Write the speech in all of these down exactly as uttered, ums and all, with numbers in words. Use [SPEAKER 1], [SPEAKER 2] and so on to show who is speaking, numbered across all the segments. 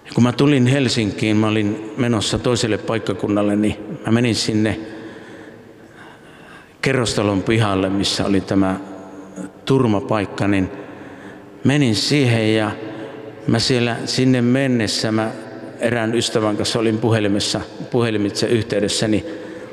[SPEAKER 1] Ja kun mä tulin Helsinkiin, mä olin menossa toiselle paikkakunnalle, niin mä menin sinne kerrostalon pihalle, missä oli tämä turmapaikka, niin menin siihen ja mä siellä sinne mennessä, mä erään ystävän kanssa olin puhelimessa, puhelimitse yhteydessä, niin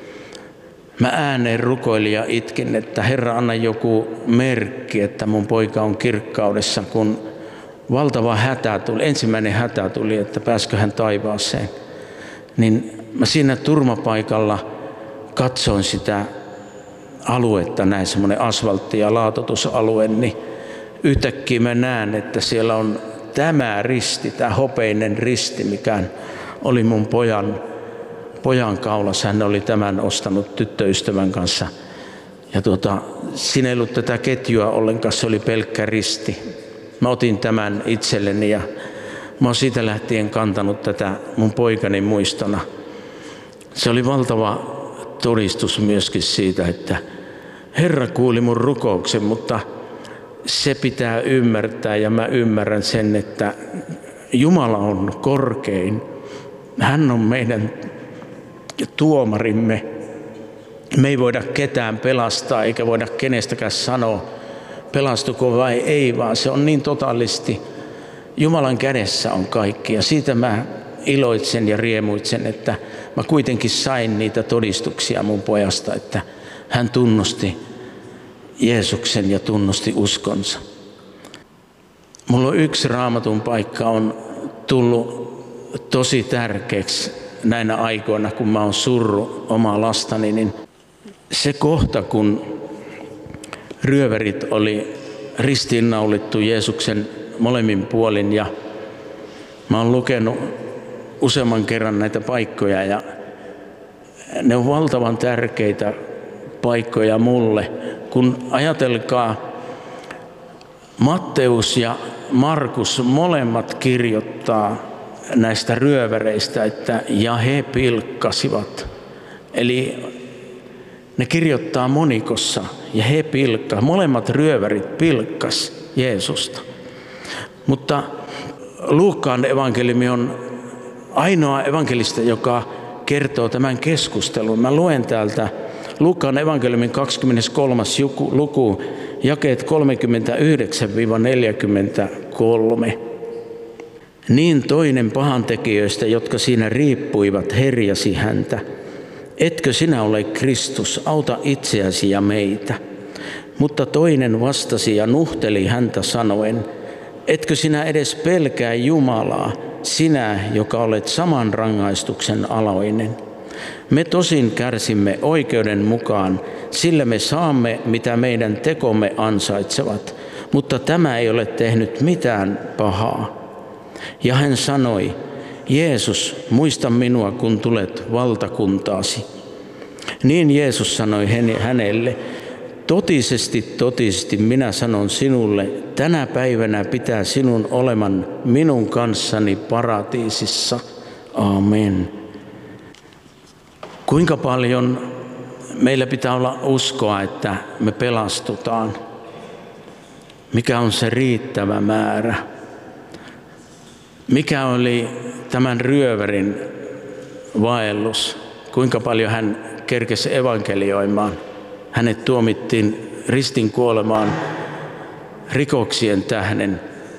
[SPEAKER 1] mä ääneen rukoilin ja itkin, että Herra, anna joku merkki, että mun poika on kirkkaudessa, kun valtava hätä tuli, ensimmäinen hätä tuli, että pääskö hän taivaaseen. Niin mä siinä turmapaikalla katsoin sitä aluetta, näin semmoinen asfaltti- ja laatoitusalue, niin yhtäkkiä mä näen, että siellä on tämä risti, tämä hopeinen risti, mikä oli mun pojan, pojan kaulassa. Hän oli tämän ostanut tyttöystävän kanssa. Ja tuota, siinä ei ollut tätä ketjua ollenkaan, se oli pelkkä risti. Mä otin tämän itselleni ja mä oon siitä lähtien kantanut tätä mun poikani muistona. Se oli valtava todistus myöskin siitä, että Herra kuuli mun rukouksen, mutta se pitää ymmärtää ja mä ymmärrän sen, että Jumala on korkein. Hän on meidän tuomarimme. Me ei voida ketään pelastaa eikä voida kenestäkään sanoa, pelastuko vai ei, vaan se on niin totaalisti. Jumalan kädessä on kaikki ja siitä mä iloitsen ja riemuitsen, että mä kuitenkin sain niitä todistuksia mun pojasta, että hän tunnusti Jeesuksen ja tunnusti uskonsa. Mulla on yksi Raamatun paikka on tullut tosi tärkeäksi näinä aikoina, kun mä oon surru omaa lastani, niin se kohta, kun ryöverit oli ristiinnaulittu Jeesuksen molemmin puolin ja mä oon lukenut useamman kerran näitä paikkoja ja ne on valtavan tärkeitä paikkoja mulle, kun ajatelkaa Matteus ja Markus molemmat kirjoittaa näistä ryöväreistä, että ja he pilkkasivat. Eli ne kirjoittaa monikossa ja he pilkka. Molemmat ryövärit pilkkas Jeesusta. Mutta Luukkaan evankeliumi on ainoa evankelista, joka kertoo tämän keskustelun. Mä luen täältä Luukkaan evankeliumin kaksikymmentäkolmas luku, jakeet kolmekymmentäyhdeksän neljäkymmentäkolme. Niin toinen pahantekijöistä, jotka siinä riippuivat, herjasi häntä. Etkö sinä ole Kristus, auta itseäsi ja meitä. Mutta toinen vastasi ja nuhteli häntä sanoen, etkö sinä edes pelkää Jumalaa, sinä, joka olet saman rangaistuksen alainen. Me tosin kärsimme oikeuden mukaan, sillä me saamme, mitä meidän tekomme ansaitsevat, mutta tämä ei ole tehnyt mitään pahaa. Ja hän sanoi, Jeesus, muista minua, kun tulet valtakuntaasi. Niin Jeesus sanoi hänelle, totisesti, totisesti minä sanon sinulle, tänä päivänä pitää sinun oleman minun kanssani paratiisissa. Amen. Kuinka paljon meillä pitää olla uskoa, että me pelastutaan? Mikä on se riittävä määrä? Mikä oli tämän ryövärin vaellus? Kuinka paljon hän kerkesi evankelioimaan? Hänet tuomittiin ristin kuolemaan rikoksien tähden.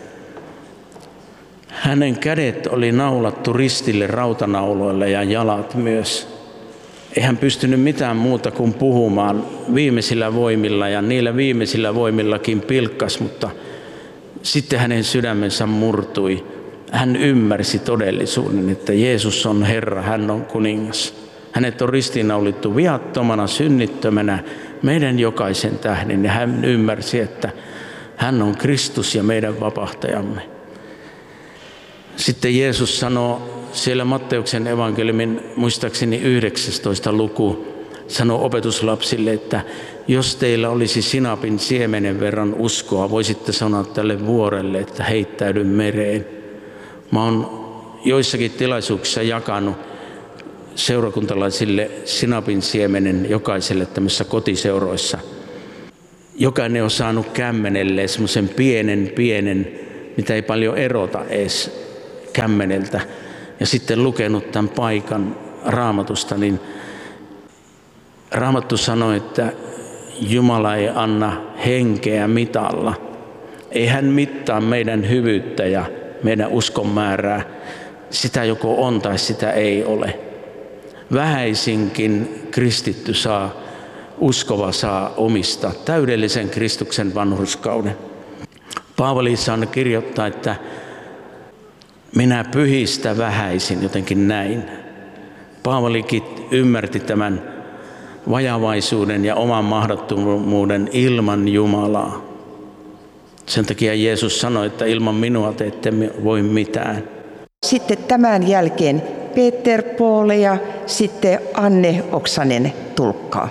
[SPEAKER 1] Hänen kädet oli naulattu ristille rautanauloille ja jalat myös. Ei hän pystynyt mitään muuta kuin puhumaan viimeisillä voimilla ja niillä viimeisillä voimillakin pilkkas, mutta sitten hänen sydämensä murtui. Hän ymmärsi todellisuuden, että Jeesus on Herra, hän on kuningas. Hänet on ristiinnaulittu viattomana, synnittömänä, meidän jokaisen tähden. Ja hän ymmärsi, että hän on Kristus ja meidän vapahtajamme. Sitten Jeesus sanoo siellä Matteuksen evankeliumin, muistaakseni yhdeksästoista luku, sanoo opetuslapsille, että jos teillä olisi sinapin siemenen verran uskoa, voisitte sanoa tälle vuorelle, että heittäydy mereen. Mä oon joissakin tilaisuuksissa jakanut seurakuntalaisille sinapin siemenen jokaiselle tämmöisissä kotiseuroissa. Jokainen on saanut kämmenelle semmoisen pienen, pienen, mitä ei paljon erota edes, kämmeneltä ja sitten lukenut tämän paikan Raamatusta, niin Raamattu sanoi, että Jumala ei anna henkeä mitalla. Ei hän mittaa meidän hyvyyttä ja meidän uskon määrää. Sitä joko on tai sitä ei ole. Vähäisinkin kristitty saa, uskova saa omistaa täydellisen Kristuksen vanhurskauden. Paavali sanoi kirjoittaa, että minä pyhistä vähäisin, jotenkin näin. Paavalikin ymmärti tämän vajavaisuuden ja oman mahdottomuuden ilman Jumalaa. Sen takia Jeesus sanoi, että ilman minua te ette voi mitään.
[SPEAKER 2] Sitten tämän jälkeen Peter Poole ja sitten Anne Oksanen tulkkaa.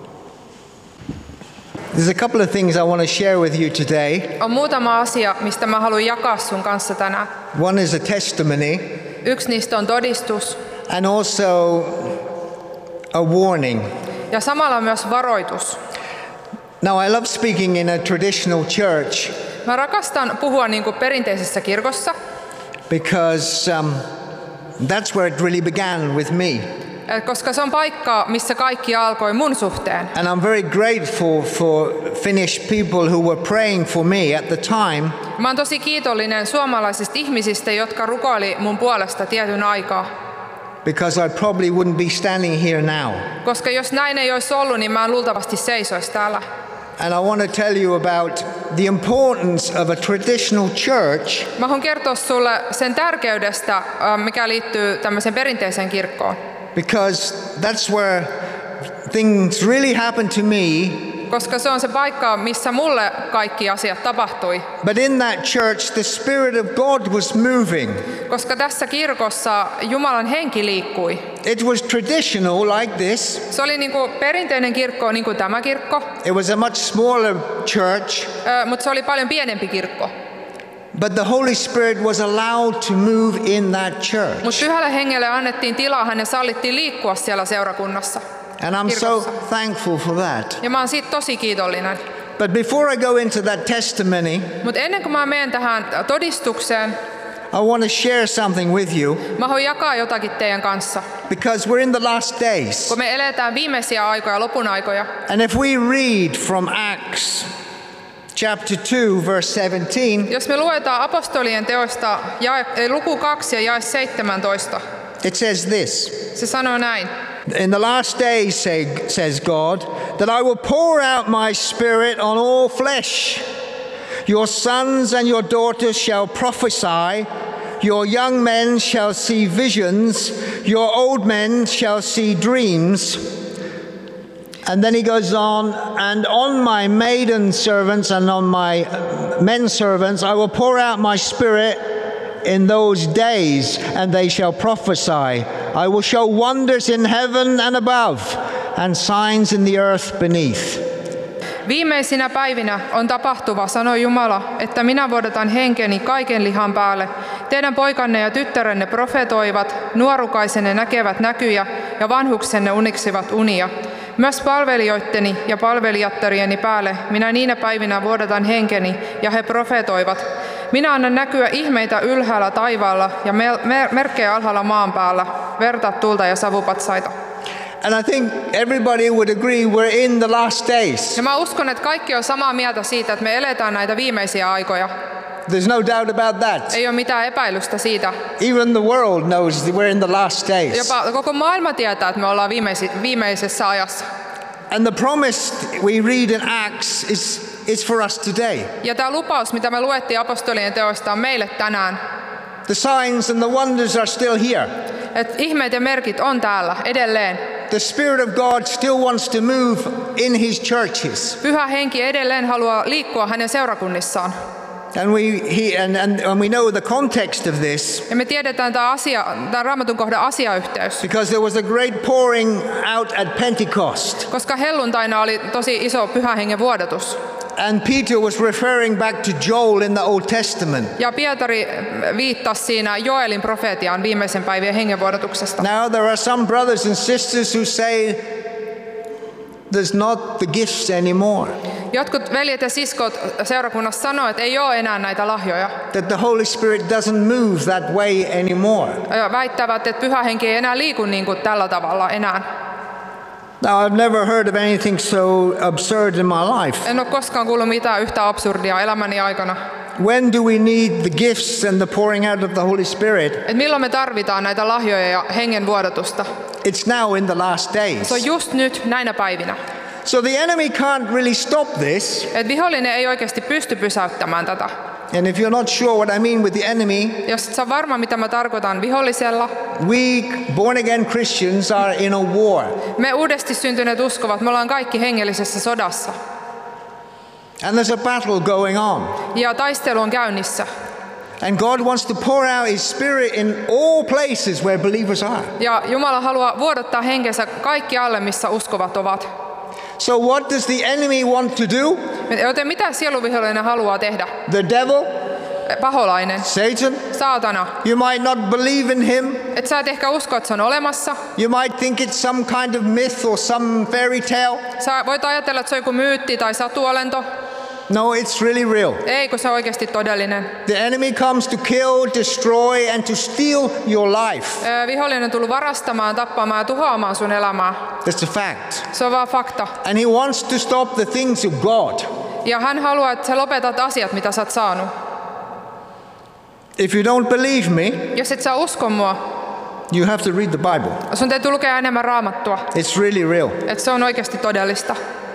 [SPEAKER 3] There's a couple of things I want to share with you today.
[SPEAKER 4] On muutama asia, mistä mä haluan jakaa sun kanssa tänään.
[SPEAKER 3] One is a testimony,
[SPEAKER 4] Yksi niistä on todistus
[SPEAKER 3] and also a warning.
[SPEAKER 4] ja samalla myös varoitus.
[SPEAKER 3] Now, I love speaking in a traditional church
[SPEAKER 4] Mä rakastan puhua niin kuin perinteisessä kirkossa,
[SPEAKER 3] because um, that's where it really began with me.
[SPEAKER 4] koska se on paikka, missä kaikki alkoi mun suhteen.
[SPEAKER 3] And I'm very grateful for Finnish people who were praying for me at the time.
[SPEAKER 4] Mä oon tosi kiitollinen suomalaisista ihmisistä, jotka rukoili mun puolesta tietyn aikaa.
[SPEAKER 3] Because I probably wouldn't be standing here now.
[SPEAKER 4] Koska jos näin ei olisi ollut, niin mä en luultavasti seisoisi täällä.
[SPEAKER 3] And I want to tell you about the importance of a traditional church.
[SPEAKER 4] Mä haluan kertoa sulle sen tärkeydestä, mikä liittyy tämmöiseen perinteiseen kirkkoon.
[SPEAKER 3] Because that's where things really happened to me.
[SPEAKER 4] Koska se on se paikka, missä mulle kaikki asiat tapahtui.
[SPEAKER 3] But in that church, the Spirit of God was moving.
[SPEAKER 4] Koska tässä kirkossa Jumalan henki liikkui.
[SPEAKER 3] It was traditional like this.
[SPEAKER 4] Se oli niinku perinteinen kirkko, niin kuin tämä kirkko,
[SPEAKER 3] It was a much smaller church.
[SPEAKER 4] ö, mutta se oli paljon pienempi kirkko.
[SPEAKER 3] But the Holy Spirit was allowed to move in that
[SPEAKER 4] Mutta
[SPEAKER 3] church.
[SPEAKER 4] pyhälle hengelle annettiin tilaa, hänen sallittiin liikkua siellä seurakunnassa.
[SPEAKER 3] And I'm so
[SPEAKER 4] kirkossa.
[SPEAKER 3] thankful for that.
[SPEAKER 4] Ja mä oon siitä tosi kiitollinen.
[SPEAKER 3] But before I go into that testimony,
[SPEAKER 4] Mutta ennen kuin mä menen tähän todistukseen,
[SPEAKER 3] I want to share something with you
[SPEAKER 4] mä haluan jakaa jotakin teidän kanssa.
[SPEAKER 3] because we're in the last days.
[SPEAKER 4] Kun me eletään viimeisiä aikoja, lopun aikoja,
[SPEAKER 3] And if we read from Acts chapter two, verse seventeen,
[SPEAKER 4] jos me luetaan apostolien teoista jae, luku kaksi ja jae seitsemäntoista,
[SPEAKER 3] it says this.
[SPEAKER 4] se sanoo näin.
[SPEAKER 3] In the last days, say, says God, that I will pour out my spirit on all flesh. Your sons and your daughters shall prophesy. Your young men shall see visions. Your old men shall see dreams. And then he goes on, and on my maiden servants and on my men servants I will pour out my spirit in those days, and they shall prophesy. I will show wonders in heaven and above, and signs in the earth beneath.
[SPEAKER 4] Viimeisinä päivinä on tapahtuva, sanoi Jumala, että minä vuodatan henkeni kaiken lihan päälle. Teidän poikanne ja tyttärenne profetoivat, nuorukaisenne näkevät näkyjä ja vanhuksenne uniksivat unia. Myös palvelijoitteni ja palvelijattarieni päälle minä niinä päivinä vuodatan henkeni ja he profetoivat. Minä annan näkyä ihmeitä ylhäällä taivaalla ja merkkejä alhaalla maan päällä, verta, tulta ja savupatsaita.
[SPEAKER 3] And I think everybody would agree we're in the last days.
[SPEAKER 4] Ja mä uskon, että kaikki on samaa mieltä siitä, että me eletään näitä viimeisiä aikoja.
[SPEAKER 3] There's no doubt about that.
[SPEAKER 4] Ei ole mitään epäilystä siitä.
[SPEAKER 3] Even the world knows that we're in the last days.
[SPEAKER 4] Jopa koko maailma tietää, että me ollaan viimeisi, viimeisessä ajassa.
[SPEAKER 3] And the promise we read in Acts is, is for us today.
[SPEAKER 4] Ja tämä lupaus, mitä me luettiin apostolien teoista, on meille tänään.
[SPEAKER 3] The signs and the wonders are still here.
[SPEAKER 4] Että ihmeet ja merkit on täällä edelleen.
[SPEAKER 3] The Spirit of God still wants to move in His churches.
[SPEAKER 4] Pyhä henki edelleen haluaa liikkua hänen seurakunnissaan.
[SPEAKER 3] And we, he, and, and, and we know the context of this.
[SPEAKER 4] Ja me tiedetään tämä, asia, tämä Raamatun kohdan asiayhteys.
[SPEAKER 3] Because there was a great pouring out at Pentecost.
[SPEAKER 4] Koska helluntaina oli tosi iso pyhän hengen vuodatus.
[SPEAKER 3] And Peter was referring back to Joel in the Old Testament.
[SPEAKER 4] Ja Pietari viittasi siinä Joelin profeetiaan viimeisen päivien hengenvuodatuksesta.
[SPEAKER 3] Now there are some brothers and sisters who say there's not the gifts anymore.
[SPEAKER 4] Jotkut veljet ja siskot seurakunnassa sanoo, että ei ole enää näitä lahjoja.
[SPEAKER 3] That the Holy Spirit doesn't move that way anymore.
[SPEAKER 4] Ja väittävät, että pyhä henki ei enää liiku niin kuin tällä tavalla enää.
[SPEAKER 3] Now, I've never heard of anything so absurd in my life.
[SPEAKER 4] En ole koskaan kuullut mitään yhtä absurdia elämäni aikana.
[SPEAKER 3] When do we need the gifts and the pouring out of the Holy Spirit?
[SPEAKER 4] Et milloin me tarvitaan näitä lahjoja ja hengen vuodatusta?
[SPEAKER 3] It's now in the last days.
[SPEAKER 4] Se on just nyt näinä päivinä.
[SPEAKER 3] So the enemy can't really stop this.
[SPEAKER 4] Et vihollinen ei oikeasti pysty pysäyttämään tätä.
[SPEAKER 3] And if you're not sure what I mean with the enemy,
[SPEAKER 4] Jos et sä varma, mitä mä tarkoitan vihollisella,
[SPEAKER 3] we born again Christians are in a war.
[SPEAKER 4] me uudesti syntyneet uskovat, me ollaan kaikki hengellisessä sodassa.
[SPEAKER 3] And there's a battle going on.
[SPEAKER 4] Ja taistelu on käynnissä.
[SPEAKER 3] And God wants to pour out his spirit in all places where believers are.
[SPEAKER 4] Ja Jumala haluaa vuodattaa henkensä kaikki alle, missä uskovat ovat.
[SPEAKER 3] So what does the enemy want to do?
[SPEAKER 4] Joten mitä sieluvihollinen haluaa tehdä?
[SPEAKER 3] The devil,
[SPEAKER 4] Paholainen,
[SPEAKER 3] Satan,
[SPEAKER 4] saatana.
[SPEAKER 3] you might not believe in him.
[SPEAKER 4] Et sä et ehkä usko, että se on olemassa.
[SPEAKER 3] You might think it's some kind of myth or some fairy tale.
[SPEAKER 4] Sä voit ajatella, että se on joku myytti tai satuolento.
[SPEAKER 3] No, it's really real.
[SPEAKER 4] Ei, kun se on oikeasti todellinen.
[SPEAKER 3] The enemy comes to kill, destroy, and to steal your life.
[SPEAKER 4] Ö, Vihollinen on tullut varastamaan, tappamaan ja tuhoamaan sun elämää.
[SPEAKER 3] That's a fact.
[SPEAKER 4] Se on vaan fakta.
[SPEAKER 3] And he wants to stop the things of God.
[SPEAKER 4] Ja hän haluaa, että sä lopetat asiat, mitä sä oot saanut.
[SPEAKER 3] If you don't believe me,
[SPEAKER 4] Jos et sä usko mua,
[SPEAKER 3] you have to read the Bible.
[SPEAKER 4] sun täytyy lukea enemmän raamattua.
[SPEAKER 3] It's really real.
[SPEAKER 4] Että se on oikeasti todellista.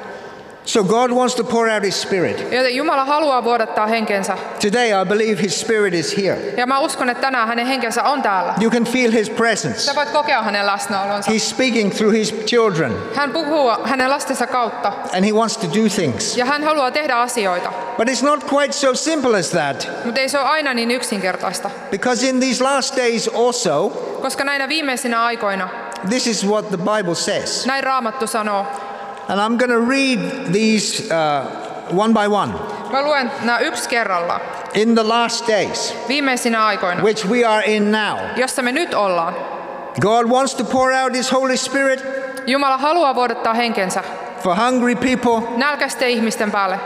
[SPEAKER 3] So God wants to pour out his spirit.
[SPEAKER 4] Joten Jumala haluaa vuodattaa henkensä.
[SPEAKER 3] Today I believe his spirit is here.
[SPEAKER 4] Ja mä uskon, että tänään hänen henkensä on täällä.
[SPEAKER 3] You can feel his presence.
[SPEAKER 4] Sä voit kokea hänen läsnäolonsa.
[SPEAKER 3] He's speaking through his children,
[SPEAKER 4] Hän puhuu hänen lastensa kautta.
[SPEAKER 3] and he wants to do things.
[SPEAKER 4] Ja hän haluaa tehdä asioita.
[SPEAKER 3] But it's not quite so simple as that,
[SPEAKER 4] Mutta ei se ole aina niin yksinkertaista.
[SPEAKER 3] because in these last days also,
[SPEAKER 4] Koska näinä viimeisinä aikoina,
[SPEAKER 3] this is what the Bible says.
[SPEAKER 4] näin Raamattu sanoo.
[SPEAKER 3] And I'm going to read these uh, one by one.
[SPEAKER 4] Mä luen nämä yksi kerralla.
[SPEAKER 3] In the last days,
[SPEAKER 4] Viimeisinä aikoina,
[SPEAKER 3] which we are in now,
[SPEAKER 4] jossa me nyt ollaan.
[SPEAKER 3] God wants to pour out his Holy Spirit
[SPEAKER 4] Jumala haluaa vuodattaa henkensä
[SPEAKER 3] for hungry people,
[SPEAKER 4] nälkäisten ihmisten päälle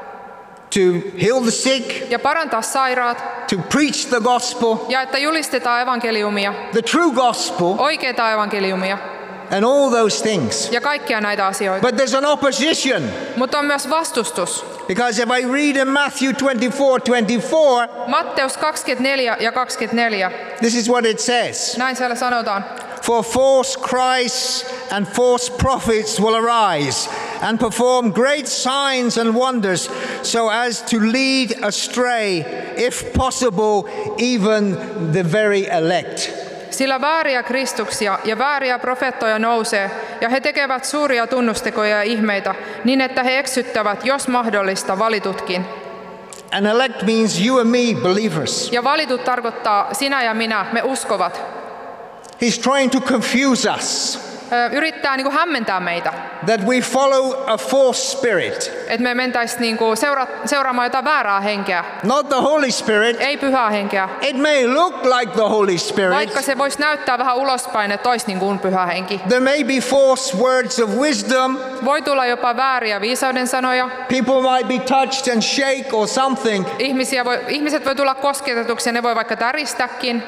[SPEAKER 3] to heal the sick,
[SPEAKER 4] ja parantaa sairaat
[SPEAKER 3] to preach the gospel,
[SPEAKER 4] ja että julistetaan evankeliumia,
[SPEAKER 3] the true gospel,
[SPEAKER 4] oikeita evankeliumia
[SPEAKER 3] and all those things.
[SPEAKER 4] ja kaikkia näitä asioita.
[SPEAKER 3] But there's an opposition,
[SPEAKER 4] Mutta on myös vastustus.
[SPEAKER 3] because if I read in Matthew twenty-four twenty-four,
[SPEAKER 4] Matteus kaksikymmentäneljä ja kaksikymmentäneljä.
[SPEAKER 3] this is what it says.
[SPEAKER 4] Näin siellä sanotaan.
[SPEAKER 3] For false Christs and false prophets will arise and perform great signs and wonders, so as to lead astray, if possible, even the very elect.
[SPEAKER 4] Sillä vääriä kristuksia ja vääriä profeettoja nousee, ja he tekevät suuria tunnustekoja ja ihmeitä, niin että he eksyttävät, jos mahdollista, valitutkin.
[SPEAKER 3] And elect means you and me, believers.
[SPEAKER 4] Ja valitut tarkoittaa sinä ja minä, me uskovat.
[SPEAKER 3] He's trying to confuse us,
[SPEAKER 4] Ö, Yrittää niin kuin hämmentää meitä,
[SPEAKER 3] that we follow a false spirit,
[SPEAKER 4] että me mentäisiin niin kuin seura- seuraamaan jotain väärää henkeä,
[SPEAKER 3] not the Holy Spirit.
[SPEAKER 4] ei pyhää henkeä.
[SPEAKER 3] It may look like the Holy Spirit.
[SPEAKER 4] Vaikka se voisi näyttää vähän ulospäin, että olisi niin kuin pyhä henki.
[SPEAKER 3] There may be false words of wisdom.
[SPEAKER 4] Voi tulla jopa vääriä viisauden sanoja.
[SPEAKER 3] People might be touched and shake or something,
[SPEAKER 4] Ihmisiä voi, ihmiset voi tulla kosketetuksi ja ne voi vaikka täristäkin,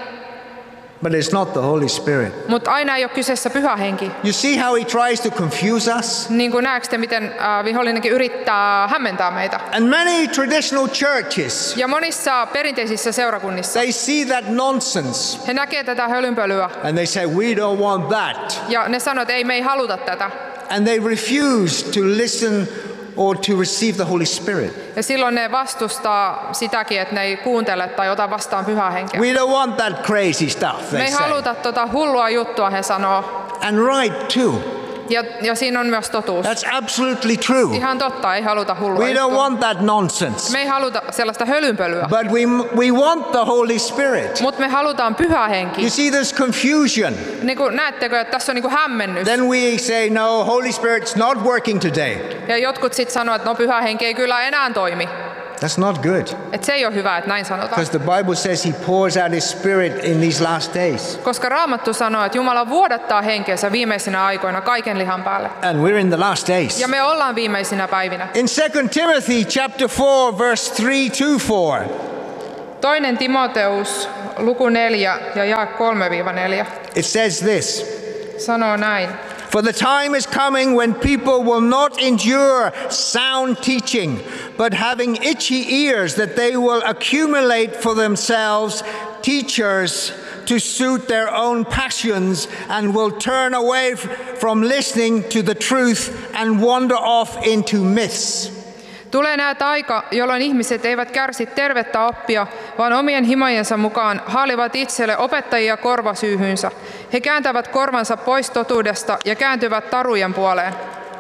[SPEAKER 3] but it's not the Holy Spirit.
[SPEAKER 4] mutta aina ei ole kyseessä pyhä henki.
[SPEAKER 3] You see how he tries to confuse us?
[SPEAKER 4] Niin kuin näetkö te, miten äh, vihollinenkin yrittää hämmentää meitä.
[SPEAKER 3] And many traditional churches,
[SPEAKER 4] Ja monissa perinteisissä seurakunnissa
[SPEAKER 3] they see that nonsense
[SPEAKER 4] he näkee tätä hölynpölyä
[SPEAKER 3] and they say, we don't want that.
[SPEAKER 4] ja ne sanoo, että ei, me ei haluta tätä.
[SPEAKER 3] And they refuse to listen or to receive the Holy Spirit.
[SPEAKER 4] Ja silloin ne vastustaa sitäkin, että ne ei kuuntele tai ota vastaan pyhää henkeä.
[SPEAKER 3] We don't want that crazy stuff,
[SPEAKER 4] Me
[SPEAKER 3] they
[SPEAKER 4] ei
[SPEAKER 3] say.
[SPEAKER 4] haluta tota hullua juttua, he sanoo.
[SPEAKER 3] And right too.
[SPEAKER 4] Ja, ja siinä on myös totuus.
[SPEAKER 3] That's absolutely true.
[SPEAKER 4] Ihan totta, ei haluta hullua
[SPEAKER 3] We don't
[SPEAKER 4] juttua.
[SPEAKER 3] want that nonsense.
[SPEAKER 4] Me ei haluta sellaista hölynpölyä,
[SPEAKER 3] But we, we want the Holy Spirit.
[SPEAKER 4] mutta me halutaan pyhä henki.
[SPEAKER 3] You see this confusion.
[SPEAKER 4] Niin kuin, näettekö, että tässä on niin kuin hämmennys?
[SPEAKER 3] Then we say, no, Holy Spirit's not working today.
[SPEAKER 4] Ja jotkut sitten sanoo, että no pyhä henki ei kyllä enää toimi.
[SPEAKER 3] That's not good.
[SPEAKER 4] Että se ei ole hyvä, että näin sanotaan.
[SPEAKER 3] Because the Bible says he pours out his spirit in these last days.
[SPEAKER 4] Koska Raamattu sanoo, että Jumala vuodattaa henkeensä viimeisinä aikoina kaiken lihan päälle.
[SPEAKER 3] And we're in the last days.
[SPEAKER 4] Ja me ollaan viimeisinä päivinä.
[SPEAKER 3] In Second Timothy chapter four, verse three to four.
[SPEAKER 4] Toinen Timoteus, luku neljä ja jae kolme neljä.
[SPEAKER 3] It says this.
[SPEAKER 4] Sanoo näin.
[SPEAKER 3] For the time is coming when people will not endure sound teaching, but having itchy ears that they will accumulate for themselves teachers to suit their own passions and will turn away from listening to the truth and wander off into myths.
[SPEAKER 4] Tulee näet aika, jolloin ihmiset eivät kärsi tervettä oppia, vaan omien himojensa mukaan haalivat itselle opettajia korvasyyhyynsä. He kääntävät korvansa pois totuudesta ja kääntyvät tarujen puoleen.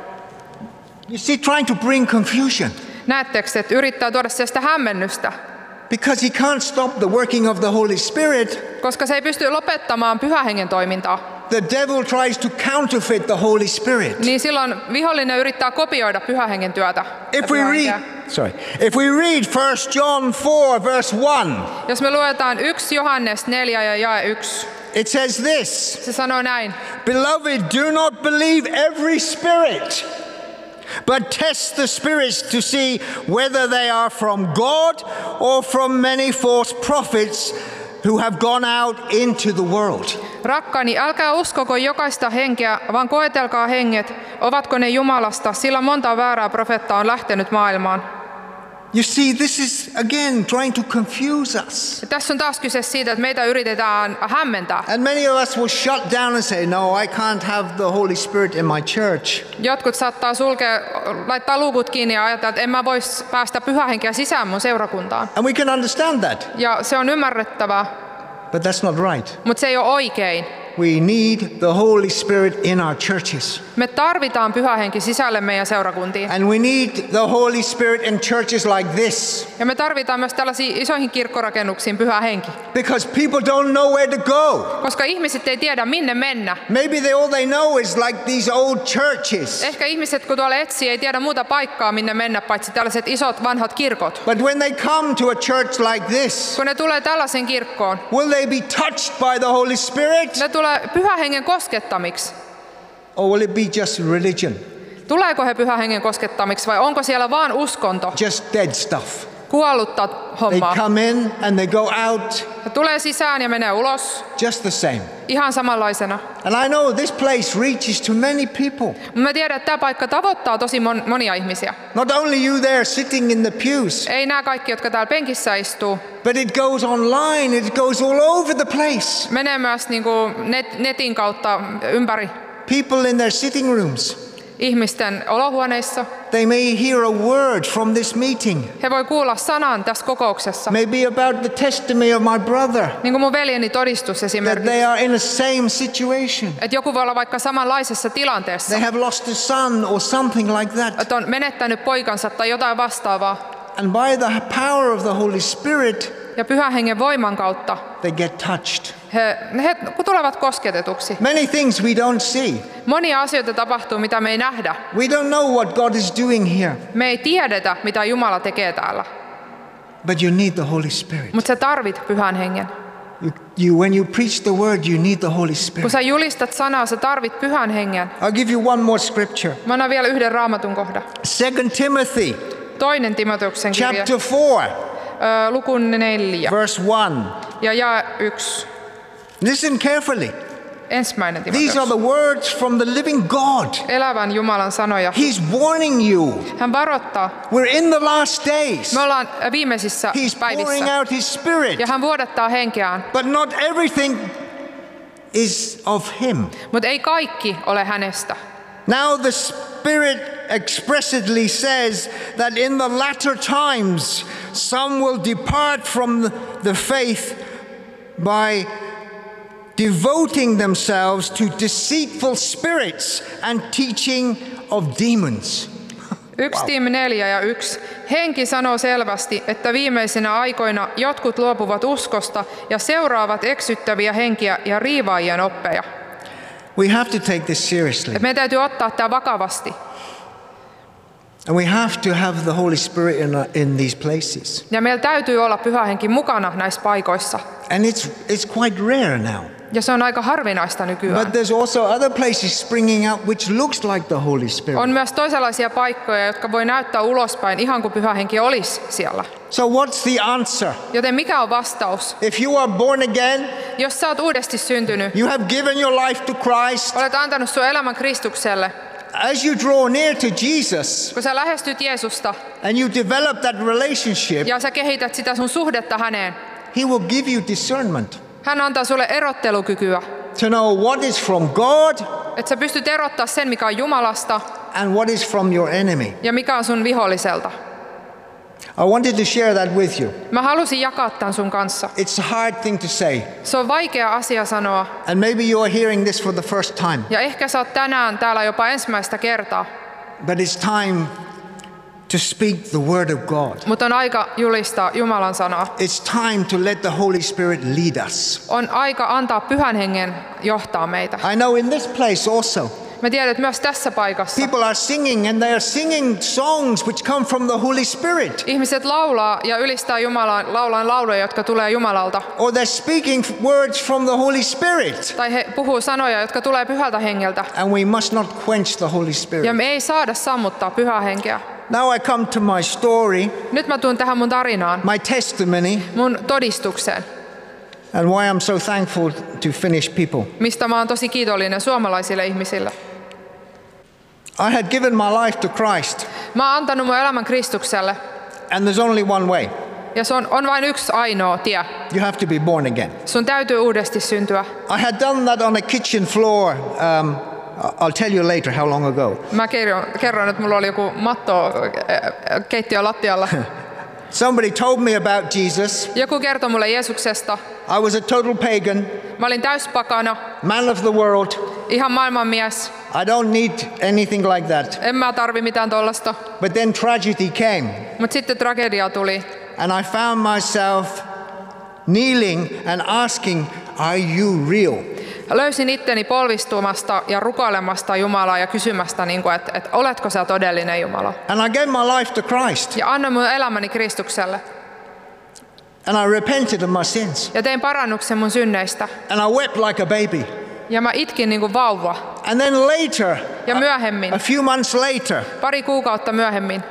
[SPEAKER 3] You see, trying to bring confusion.
[SPEAKER 4] Näettekö, että yrittää tuoda sitä hämmennystä?
[SPEAKER 3] Because he can't stop the working of the Holy Spirit.
[SPEAKER 4] Koska se ei pysty lopettamaan Pyhän Hengen toimintaa.
[SPEAKER 3] The devil tries to counterfeit the Holy Spirit.
[SPEAKER 4] Niin silloin vihollinen yrittää kopioida Pyhän Hengen työtä.
[SPEAKER 3] If we read, sorry, if we read First John four verse one.
[SPEAKER 4] Jos me luetaan yksi Johannes neljä ja jae yksi.
[SPEAKER 3] It says this.
[SPEAKER 4] Se sanoo näin.
[SPEAKER 3] Beloved, do not believe every spirit, but test the spirits to see whether they are from God or from many false prophets who have gone out into the world.
[SPEAKER 4] Rakkaani, älkää uskoko jokaista henkeä, vaan koetelkaa henget, ovatko ne Jumalasta, sillä monta väärää profeettaa on lähtenyt maailmaan.
[SPEAKER 3] You see, this is again trying to confuse us.
[SPEAKER 4] Ja tässä on taas kyse siitä, että meitä yritetään hämmentää.
[SPEAKER 3] And many of us will shut down and say, no, I can't have the Holy Spirit in my church.
[SPEAKER 4] Jotkut saattaa sulkea, laittaa luukut kiinni ja ajatella, että en mä vois päästä Pyhää Henkeä sisään mun seurakuntaan.
[SPEAKER 3] And we can understand that.
[SPEAKER 4] Ja se on ymmärrettävää.
[SPEAKER 3] But that's not right.
[SPEAKER 4] Mutta se ei ole oikein.
[SPEAKER 3] We need the Holy Spirit in our churches.
[SPEAKER 4] Me tarvitaan Pyhä Henki sisälle meidän seurakuntiin.
[SPEAKER 3] And we need the Holy Spirit in churches like this.
[SPEAKER 4] Ja me tarvitaan myös tällaisiin isoihin kirkkorakennuksiin Pyhä Henki.
[SPEAKER 3] Because people don't know where to go.
[SPEAKER 4] Koska ihmiset ei tiedä minne mennä.
[SPEAKER 3] Maybe they, all they know is like these old churches.
[SPEAKER 4] Ehkä ihmiset kun tuolla etsii ei tiedä muuta paikkaa minne mennä paitsi tällaiset isot vanhat kirkot.
[SPEAKER 3] But when they come to a church like this,
[SPEAKER 4] kun ne tulee tällaisen kirkkoon,
[SPEAKER 3] will they be touched by the Holy Spirit?
[SPEAKER 4] Ne tulee Pyhän Hengen koskettamiksi.
[SPEAKER 3] Or will it be just religion?
[SPEAKER 4] Tuleeko he Pyhän Hengen koskettamiksi vai onko siellä vaan uskonto?
[SPEAKER 3] Just dead stuff.
[SPEAKER 4] Kuollutta hommaa.
[SPEAKER 3] They come in and they go out.
[SPEAKER 4] He tulee sisään ja menee ulos.
[SPEAKER 3] Just the same.
[SPEAKER 4] Ihan samanlaisena.
[SPEAKER 3] And I know this place reaches to many people.
[SPEAKER 4] Mä tiedän, että tämä paikka tavoittaa tosi mon- monia ihmisiä.
[SPEAKER 3] Not only you there sitting in the pews.
[SPEAKER 4] Ei nämä kaikki, jotka täällä penkissä istuu.
[SPEAKER 3] But it goes online. It goes all over the place.
[SPEAKER 4] Menee myös niin kuin net- netin kautta ympäri.
[SPEAKER 3] People in their sitting rooms.
[SPEAKER 4] Ihmisten olohuoneissa.
[SPEAKER 3] They may hear a word from this meeting.
[SPEAKER 4] He voi kuulla sanan tässä kokouksessa.
[SPEAKER 3] Maybe about the testimony of my brother.
[SPEAKER 4] Niin kuin mun veljeni todistus esimerkiksi.
[SPEAKER 3] That they are in the same situation.
[SPEAKER 4] Että joku voi olla vaikka samanlaisessa tilanteessa.
[SPEAKER 3] They have lost a son or something like that.
[SPEAKER 4] Että on menettänyt poikansa tai jotain vastaavaa.
[SPEAKER 3] And by the power of the Holy Spirit,
[SPEAKER 4] ja Pyhän Hengen voiman kautta
[SPEAKER 3] they get touched.
[SPEAKER 4] He, he tulevat kosketetuksi.
[SPEAKER 3] Many things we don't see.
[SPEAKER 4] Monia asioita tapahtuu, mitä me ei nähdä.
[SPEAKER 3] We don't know what God is doing here.
[SPEAKER 4] Me ei tiedetä, mitä Jumala tekee täällä.
[SPEAKER 3] But you need the Holy Spirit.
[SPEAKER 4] Mutta sä tarvit Pyhän Hengen.
[SPEAKER 3] You, you, when you preach the word, you need the Holy Spirit.
[SPEAKER 4] Kun sä julistat sanaa, sä tarvit Pyhän Hengen.
[SPEAKER 3] I'll give you one more scripture.
[SPEAKER 4] Mä annan vielä yhden raamatun kohdan.
[SPEAKER 3] Second Timothy.
[SPEAKER 4] Toinen Timoteuksen kirja.
[SPEAKER 3] Chapter four.
[SPEAKER 4] Ö, luku neljä.
[SPEAKER 3] Verse one.
[SPEAKER 4] Ja jae yksi.
[SPEAKER 3] Listen carefully.
[SPEAKER 4] Ensimmäinen
[SPEAKER 3] These are
[SPEAKER 4] Timoteus.
[SPEAKER 3] the words from the living God.
[SPEAKER 4] Elävän Jumalan sanoja.
[SPEAKER 3] He's warning you.
[SPEAKER 4] Hän varoittaa.
[SPEAKER 3] We're in the last days.
[SPEAKER 4] Me ollaan viimeisissä
[SPEAKER 3] He's pouring
[SPEAKER 4] päivissä.
[SPEAKER 3] out his spirit.
[SPEAKER 4] Ja hän vuodattaa henkeään.
[SPEAKER 3] But not everything is of him.
[SPEAKER 4] Mutta ei kaikki ole hänestä.
[SPEAKER 3] Now the Spirit expressly says that in the latter times some will depart from the faith by devoting themselves to deceitful spirits and teaching of demons.
[SPEAKER 4] Yksi Tiimi neljä ja yksi. Henki sanoo selvästi, että viimeisinä aikoina jotkut luopuvat uskosta ja seuraavat eksyttäviä henkiä ja riivaajien oppeja.
[SPEAKER 3] We have to take this seriously.
[SPEAKER 4] Et meidän täytyy ottaa tämä vakavasti.
[SPEAKER 3] And we have to have the Holy Spirit in, uh, in these places.
[SPEAKER 4] Ja meillä täytyy olla Pyhä Henki mukana näissä paikoissa.
[SPEAKER 3] And it's, it's quite rare now.
[SPEAKER 4] Ja se on aika harvinaista nykyään.
[SPEAKER 3] But there's also other places springing up which looks like the Holy Spirit.
[SPEAKER 4] On myös toisenlaisia paikkoja, jotka voi näyttää ulospäin ihan kuin Pyhä Henki olisi siellä.
[SPEAKER 3] So what's the answer?
[SPEAKER 4] Joten mikä on vastaus?
[SPEAKER 3] If you are born again,
[SPEAKER 4] Jos sä oot uudesti syntynyt,
[SPEAKER 3] you have given your life to Christ,
[SPEAKER 4] olet antanut sun elämän Kristukselle,
[SPEAKER 3] as you draw near to Jesus
[SPEAKER 4] kun sä lähestyt Jeesusta
[SPEAKER 3] and you develop that relationship,
[SPEAKER 4] ja sä kehität sitä sun suhdetta häneen,
[SPEAKER 3] He will give you discernment
[SPEAKER 4] hän antaa sulle erottelukykyä,
[SPEAKER 3] to know what is from God
[SPEAKER 4] että sä pystyt erottaa sen, mikä on Jumalasta
[SPEAKER 3] and what is from your enemy.
[SPEAKER 4] ja mikä on sun viholliselta.
[SPEAKER 3] I wanted to share that with you.
[SPEAKER 4] Mä halusin jakaa tämän sun kanssa.
[SPEAKER 3] It's a hard thing to say,
[SPEAKER 4] Se on vaikea asia sanoa,
[SPEAKER 3] and maybe you are hearing this for the first time,
[SPEAKER 4] ja ehkä sä oot tänään täällä jopa ensimmäistä kertaa,
[SPEAKER 3] but it's time to speak the word of God.
[SPEAKER 4] mutta on aika julistaa Jumalan sanaa.
[SPEAKER 3] It's time to let the Holy Spirit lead us.
[SPEAKER 4] On aika antaa Pyhän Hengen johtaa meitä.
[SPEAKER 3] I know in this place also,
[SPEAKER 4] Me tiedät myös tässä paikassa.
[SPEAKER 3] people are singing and they are singing songs which come from the Holy Spirit.
[SPEAKER 4] Ihmiset laulaa ja ylistää Jumalaa, laulaa lauluja, jotka tulee Jumalalta.
[SPEAKER 3] Or they're speaking words from the Holy Spirit.
[SPEAKER 4] Tai he puhuu sanoja, jotka tulee Pyhältä Hengeltä.
[SPEAKER 3] And we must not quench the Holy Spirit.
[SPEAKER 4] Ja me ei saada sammuttaa Pyhää Henkeä.
[SPEAKER 3] Now I come to my story,
[SPEAKER 4] Nyt mä tuun tähän mun tarinaan,
[SPEAKER 3] my testimony,
[SPEAKER 4] mun todistukseen,
[SPEAKER 3] and why I'm so thankful to Finnish people.
[SPEAKER 4] mistä mä oon tosi kiitollinen suomalaisille ihmisille.
[SPEAKER 3] I had given my life to Christ,
[SPEAKER 4] Mä oon antanut mun elämän Kristukselle.
[SPEAKER 3] and there's only one way.
[SPEAKER 4] Ja se on, on vain yksi ainoa tie.
[SPEAKER 3] You have to be born again.
[SPEAKER 4] Sun täytyy uudesti syntyä.
[SPEAKER 3] I had done that on a kitchen floor. Um, I'll tell you later how long ago.
[SPEAKER 4] Mä kerron, kerron että mulla oli joku matto äh, keittiön lattialla.
[SPEAKER 3] Somebody told me about Jesus.
[SPEAKER 4] Joku kertoi mulle Jeesuksesta.
[SPEAKER 3] I was a total pagan,
[SPEAKER 4] Mä olin täyspakana,
[SPEAKER 3] man of the world.
[SPEAKER 4] ihan maailmanmies.
[SPEAKER 3] I don't need anything like that.
[SPEAKER 4] En mä tarvi mitään tollasta.
[SPEAKER 3] But then tragedy came,
[SPEAKER 4] Mutta sitten tragedia tuli.
[SPEAKER 3] and I found myself kneeling and asking, "Are you real?"
[SPEAKER 4] Löysin itteni polvistumasta ja rukoilemasta Jumalaa ja kysymästä, niin kuin, että, että oletko sä todellinen Jumala.
[SPEAKER 3] And I gave my life to Christ,
[SPEAKER 4] Ja annoin mun elämäni Kristukselle.
[SPEAKER 3] and I repented of my sins,
[SPEAKER 4] Ja tein parannuksen mun synneistä.
[SPEAKER 3] and I wept like a baby.
[SPEAKER 4] Ja mä itkin niin kuin vauva.
[SPEAKER 3] And then later,
[SPEAKER 4] Ja myöhemmin,
[SPEAKER 3] a few months later,
[SPEAKER 4] pari kuukautta myöhemmin,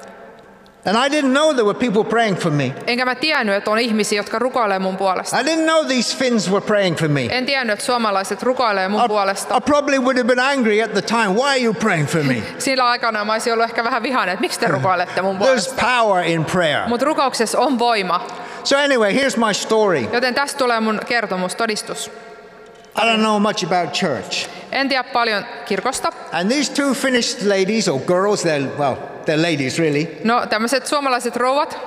[SPEAKER 3] and I didn't know there were people praying for me.
[SPEAKER 4] enkä mä tiennyt, että on ihmisiä, jotka rukoilee mun puolesta.
[SPEAKER 3] I didn't know these Finns were praying for me.
[SPEAKER 4] En tiennyt, että suomalaiset rukoilee mun
[SPEAKER 3] I,
[SPEAKER 4] puolesta.
[SPEAKER 3] I probably would have been angry at the time. Why are you praying for me?
[SPEAKER 4] Sillä aikana mä olisin ollut ehkä vähän vihainen, että miksi te rukoilette mun
[SPEAKER 3] There's
[SPEAKER 4] puolesta.
[SPEAKER 3] power in prayer.
[SPEAKER 4] Mutta rukouksessa on voima.
[SPEAKER 3] So anyway, here's my story.
[SPEAKER 4] Joten tästä tulee mun kertomus, todistus.
[SPEAKER 3] I don't know much about church.
[SPEAKER 4] En tiedä paljon kirkosta.
[SPEAKER 3] And these two Finnish ladies or girls, they're, well, they're ladies really.
[SPEAKER 4] No tämmöiset suomalaiset rouvat,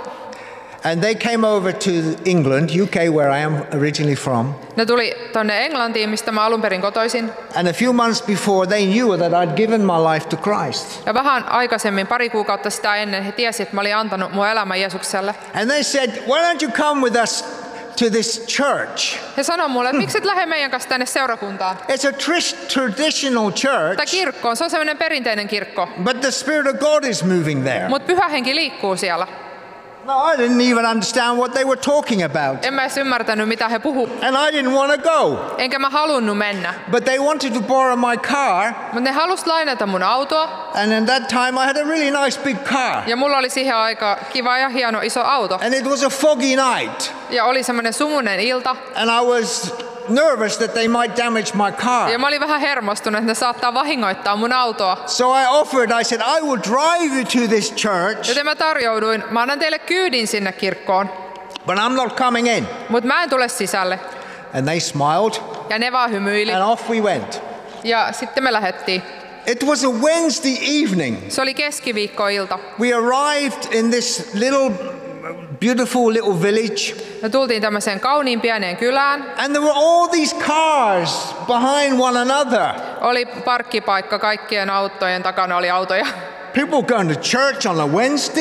[SPEAKER 3] And they came over to England, U K, where I am originally from.
[SPEAKER 4] ne tuli tonne Englantiin, mistä mä alun perin kotoisin.
[SPEAKER 3] And a few months before, they knew that I'd given my life to Christ.
[SPEAKER 4] Ja vähän aikaisemmin, pari kuukautta sitä ennen, he tiesi, että mä olin antanut mun elämän Jeesukselle.
[SPEAKER 3] And they said, why don't you come with us to this church?
[SPEAKER 4] He sanoi mulle, että miksi et lähde meidän kanssa tänne seurakuntaan?
[SPEAKER 3] It's a tr- traditional
[SPEAKER 4] Tai
[SPEAKER 3] church,
[SPEAKER 4] kirkkoon, se on semmoinen perinteinen kirkko.
[SPEAKER 3] but the Spirit of God is moving there.
[SPEAKER 4] Mutta Pyhä Henki liikkuu siellä.
[SPEAKER 3] No, I didn't even understand what they were talking about.
[SPEAKER 4] En mä edes ymmärtänyt, mitä he puhu.
[SPEAKER 3] And I didn't want to go.
[SPEAKER 4] Enkä mä halunnut mennä.
[SPEAKER 3] But they wanted to borrow my car.
[SPEAKER 4] Mutta ne halus lainata mun autoa.
[SPEAKER 3] And at that time, I had a really nice big car.
[SPEAKER 4] Ja mulla oli siihen aika kiva ja hieno iso auto.
[SPEAKER 3] And it was a foggy night.
[SPEAKER 4] Ja oli semmoinen sumunen ilta.
[SPEAKER 3] And I was nervous that they might damage my car.
[SPEAKER 4] Ja mä olin vähän hermostunut, että ne saattaa vahingoittaa mun autoa.
[SPEAKER 3] So I offered, I said, I will drive you to this church,
[SPEAKER 4] Joten mä tarjouduin, mä annan teille kyydin sinne kirkkoon.
[SPEAKER 3] but I'm not coming in.
[SPEAKER 4] Mutta mä en tule sisälle.
[SPEAKER 3] And they smiled,
[SPEAKER 4] Ja ne vaan hymyili.
[SPEAKER 3] and off we went.
[SPEAKER 4] Ja sitten me lähdettiin.
[SPEAKER 3] It was a Wednesday evening.
[SPEAKER 4] Se oli keskiviikkoilta.
[SPEAKER 3] We arrived in this little, beautiful little village.
[SPEAKER 4] Me tultiin tämmöiseen kauniin pieneen kylään.
[SPEAKER 3] And there were all these cars behind one another.
[SPEAKER 4] Oli parkkipaikka, kaikkien autojen takana oli autoja.
[SPEAKER 3] People going to church on a Wednesday.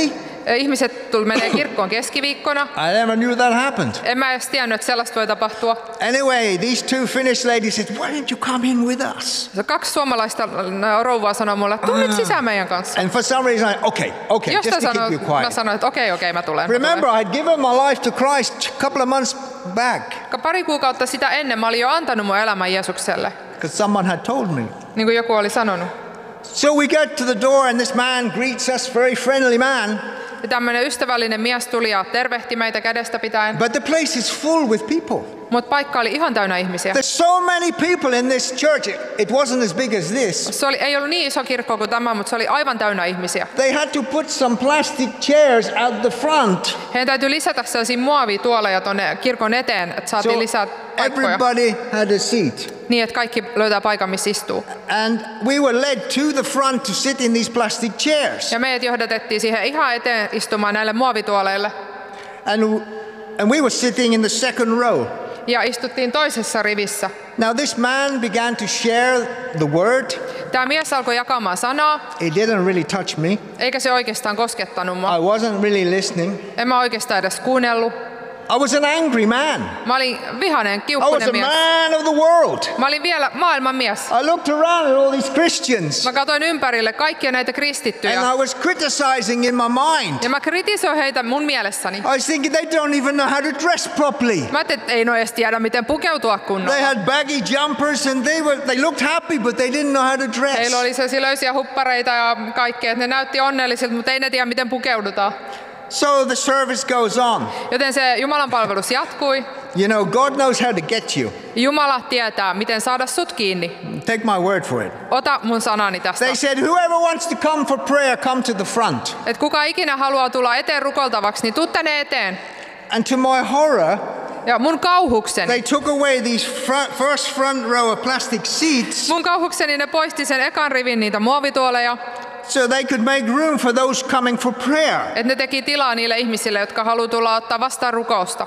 [SPEAKER 4] Ihmiset tuli menee kirkkoon keskiviikkona.
[SPEAKER 3] I never knew that happened.
[SPEAKER 4] En mä edes tiennyt, että sellaista voi tapahtua.
[SPEAKER 3] Anyway, these two Finnish ladies said, why don't you come in with us?
[SPEAKER 4] Kaksi suomalaista rouvaa sanoi mulle, tuu nyt sisään meidän kanssa.
[SPEAKER 3] And for some reason, I, okay, okay,
[SPEAKER 4] Jos
[SPEAKER 3] just to
[SPEAKER 4] sanoi,
[SPEAKER 3] keep you
[SPEAKER 4] mä
[SPEAKER 3] quiet.
[SPEAKER 4] sanoin, että okei, okei, mä tulen.
[SPEAKER 3] Remember, I'd given my life to Christ a couple of months back
[SPEAKER 4] Pari kuukautta sitä ennen mä olin jo antanut mun elämän Jeesukselle,
[SPEAKER 3] because someone had told me.
[SPEAKER 4] niin kuin joku oli sanonut.
[SPEAKER 3] So we get to the door and this man greets us, very friendly man.
[SPEAKER 4] Ja tämmöinen ystävällinen mies tuli ja tervehti meitä kädestä pitäen,
[SPEAKER 3] But the place is full with people.
[SPEAKER 4] mutta paikka oli ihan täynnä ihmisiä.
[SPEAKER 3] There's so many people in this church. It, it wasn't as big as this.
[SPEAKER 4] Se oli, ei ollut niin iso kirkko kuin tämä, mutta se oli aivan täynnä ihmisiä.
[SPEAKER 3] They had to put some plastic chairs out the front.
[SPEAKER 4] Heidän täytyy lisätä sellaisia muovituoleja tuonne kirkon eteen, että saatiin
[SPEAKER 3] So
[SPEAKER 4] lisää paikkoja.
[SPEAKER 3] everybody had a seat.
[SPEAKER 4] Niin, että kaikki löytää paikan, missä istuu.
[SPEAKER 3] And we were led to the front to sit in these plastic chairs.
[SPEAKER 4] Ja meidät johdatettiin siihen ihan eteen istumaan näille muovituoleille.
[SPEAKER 3] And, and we were sitting in the second row.
[SPEAKER 4] Ja istuttiin toisessa rivissä.
[SPEAKER 3] Now this man began to share the word.
[SPEAKER 4] Tämä mies alkoi jakamaan sanaa,
[SPEAKER 3] It didn't really touch me.
[SPEAKER 4] eikä se oikeastaan koskettanut mua.
[SPEAKER 3] I wasn't really listening.
[SPEAKER 4] En mä oikeastaan edes kuunnellut.
[SPEAKER 3] I was an angry man.
[SPEAKER 4] Mä olin vihainen,
[SPEAKER 3] I was
[SPEAKER 4] kiukkunen
[SPEAKER 3] a
[SPEAKER 4] mies.
[SPEAKER 3] man of the world.
[SPEAKER 4] Mä olin vielä maailman mies.
[SPEAKER 3] I looked around at all these Christians
[SPEAKER 4] Mä katsoin ympärille kaikkia näitä kristittyjä.
[SPEAKER 3] and I was criticizing in my mind.
[SPEAKER 4] Ja mä kritisoin heitä mun mielessäni.
[SPEAKER 3] I was thinking they don't even know how to dress properly.
[SPEAKER 4] Mä ajattelin, että ei no edes tiedä, miten pukeutua kunnolla.
[SPEAKER 3] They had baggy jumpers and they were they looked happy but they didn't know how to dress.
[SPEAKER 4] Heillä oli sellaisia löysiä huppareita ja kaikkea, että ne näytti onnellisilta, mutta ei ne tiedä, miten pukeudutaan.
[SPEAKER 3] So the service goes on.
[SPEAKER 4] Joten se Jumalan palvelus jatkui.
[SPEAKER 3] You know, God knows how to get you.
[SPEAKER 4] Jumala tietää, miten saada sut kiinni.
[SPEAKER 3] Take my word for it.
[SPEAKER 4] Ota mun sanani tästä.
[SPEAKER 3] They said, whoever wants to come for prayer, come to the front.
[SPEAKER 4] Et kuka ikinä haluaa tulla eteen rukoltavaksi, niin tuu tänne eteen.
[SPEAKER 3] And to my horror,
[SPEAKER 4] Ja mun kauhukseni,
[SPEAKER 3] they took away these front, first front row of plastic seats
[SPEAKER 4] mun kauhukseni ne poisti sen ekan rivin niitä muovituoleja,
[SPEAKER 3] so they could make room for those coming for prayer.
[SPEAKER 4] että ne teki tilaa niille ihmisille, jotka haluaa tulla ottaa vastaan rukousta.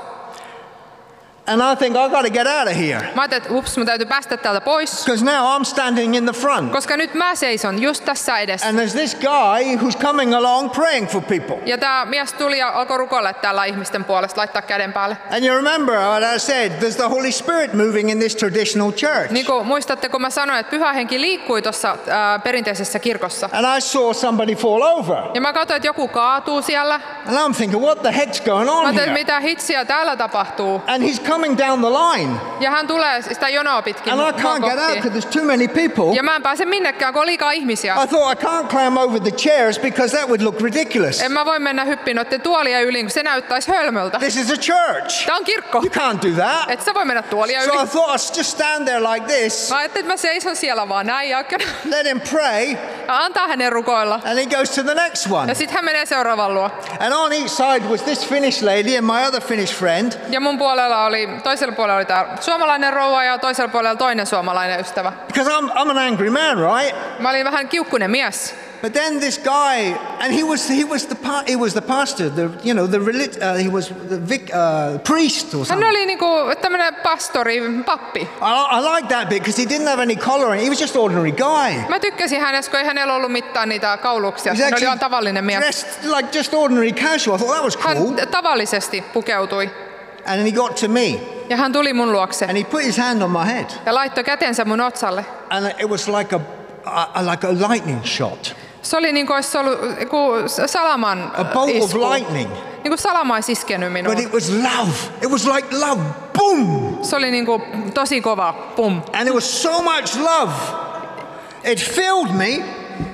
[SPEAKER 3] And I think I got to get out of here
[SPEAKER 4] Mä ajattelin, että ups, mun täytyy päästä täältä pois,
[SPEAKER 3] because now I'm standing in the front.
[SPEAKER 4] koska nyt mä seison just tässä edessä.
[SPEAKER 3] And there's this guy who's coming along praying for people.
[SPEAKER 4] Ja tää mies tuli ja alkoi rukoilla täällä ihmisten puolesta, laittaa käden päälle.
[SPEAKER 3] And you remember what I said, there's the Holy Spirit moving in this traditional church.
[SPEAKER 4] Niin kuin muistatte, kun mä sanoin, että pyhä henki liikkui tuossa äh, perinteisessä kirkossa.
[SPEAKER 3] And I saw somebody fall over.
[SPEAKER 4] Ja mä katsoin, että joku kaatuu siellä.
[SPEAKER 3] And I'm thinking, what the heck's going
[SPEAKER 4] Mä
[SPEAKER 3] on
[SPEAKER 4] ajattelin,
[SPEAKER 3] here?
[SPEAKER 4] mitä hitsiä täällä tapahtuu.
[SPEAKER 3] And he's coming down the line.
[SPEAKER 4] Ja hän tulee sitä jonoa pitkin
[SPEAKER 3] And I
[SPEAKER 4] mua
[SPEAKER 3] can't get out
[SPEAKER 4] kohti.
[SPEAKER 3] because there's too many people.
[SPEAKER 4] Ja mä en pääse minnekään, kun on liikaa ihmisiä.
[SPEAKER 3] I thought I can't climb over the chairs because that would look ridiculous.
[SPEAKER 4] En mä voi mennä hyppiin noiden tuolien yli, kun se näyttäisi hölmöltä.
[SPEAKER 3] This is a church.
[SPEAKER 4] Tää on kirkko.
[SPEAKER 3] You can't do that.
[SPEAKER 4] Et sä voi mennä tuolia
[SPEAKER 3] So
[SPEAKER 4] yli.
[SPEAKER 3] I thought I'd just stand there like this,
[SPEAKER 4] Mä ajattelin, että mä seison siellä vaan näin ja
[SPEAKER 3] let him pray,
[SPEAKER 4] ja antaa hänen rukoilla.
[SPEAKER 3] and he goes to the next one.
[SPEAKER 4] Ja sitten hän menee seuraavan luo.
[SPEAKER 3] And on each side was this Finnish lady and my other Finnish friend.
[SPEAKER 4] Ja mun puolella oli, toisella puolella oli tää suomalainen rouva ja toisella puolella toinen suomalainen ystävä.
[SPEAKER 3] Because I'm, I'm an angry man, right?
[SPEAKER 4] Mä olin vähän kiukkunen mies.
[SPEAKER 3] But then this guy, and he was he was the pa- he was the pastor, the you know the relig- uh, he was the vic- uh, priest or
[SPEAKER 4] Hän
[SPEAKER 3] something.
[SPEAKER 4] oli niinku tämmönen pastori, pappi.
[SPEAKER 3] I, I like that bit because he didn't have any collar, and he was just ordinary guy.
[SPEAKER 4] Mä tykkäsin hänestä, kun ei hänellä ollut mitään niitä kauluksia. Hän oli ihan tavallinen mies.
[SPEAKER 3] dressed like just ordinary casual. I thought that was
[SPEAKER 4] Hän
[SPEAKER 3] cool.
[SPEAKER 4] tavallisesti pukeutui.
[SPEAKER 3] And he got to me,
[SPEAKER 4] Ja hän tuli mun luokse
[SPEAKER 3] and he put his hand on my head,
[SPEAKER 4] ja laittoi kätensä mun otsalle.
[SPEAKER 3] and it was like a, a like a lightning shot,
[SPEAKER 4] Se oli niin kuin olisi ollut joku salaman
[SPEAKER 3] a bolt of
[SPEAKER 4] isku.
[SPEAKER 3] lightning.
[SPEAKER 4] Niin kuin salama olisi iskenyt minuun.
[SPEAKER 3] But it was love. It was like love. Boom!
[SPEAKER 4] Se oli niin kuin tosi kova. Pum.
[SPEAKER 3] And it was so much love. It filled me.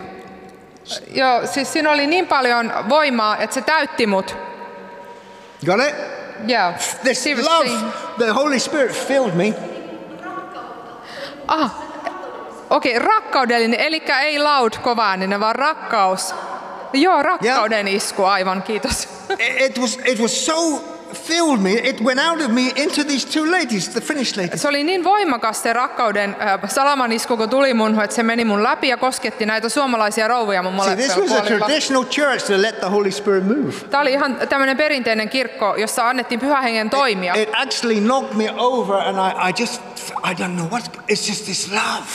[SPEAKER 4] Joo, siis siinä oli niin paljon voimaa, että se täytti mut.
[SPEAKER 3] Got it?
[SPEAKER 4] Yeah.
[SPEAKER 3] This
[SPEAKER 4] She was
[SPEAKER 3] love,
[SPEAKER 4] saying-
[SPEAKER 3] the Holy Spirit filled me.
[SPEAKER 4] Ah, okei, okay, rakkaudellinen, eli ei loud kovaääninen, vaan rakkaus. Joo, rakkauden isku, aivan, kiitos.
[SPEAKER 3] It, it was it was so filled me. It went out of me into these two ladies, the Finnish ladies.
[SPEAKER 4] Se oli niin voimakas se rakkauden äh, salaman isku, kun tuli mun, että se meni mun läpi ja kosketti näitä suomalaisia rouvia mun
[SPEAKER 3] See, this
[SPEAKER 4] molemmilla
[SPEAKER 3] was a
[SPEAKER 4] puolilla.
[SPEAKER 3] traditional church to let the Holy Spirit move.
[SPEAKER 4] Tämä oli ihan tämmöinen perinteinen kirkko, jossa annettiin pyhän hengen toimia.
[SPEAKER 3] It actually knocked me over, and I, I just I don't know what. It's just this love.